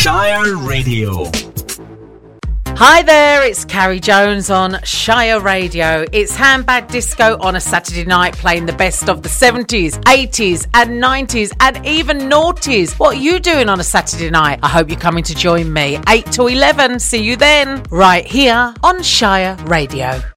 Shire Radio. Hi there, it's Carrie Jones on Shire Radio. It's Handbag Disco on a Saturday night, playing the best of the 70s, 80s and 90s and even noughties. What are you doing on a Saturday night? I hope you're coming to join me. 8 to 11. See you then, right here on Shire Radio.